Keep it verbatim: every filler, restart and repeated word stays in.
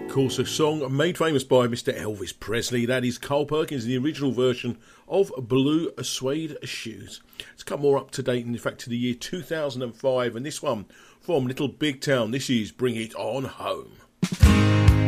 Of course, a song made famous by Mister Elvis Presley. That is Carl Perkins, the original version of Blue Suede Shoes. It's come more up to date, in fact, to the year two thousand five, and this one from Little Big Town. This is Bring It On Home.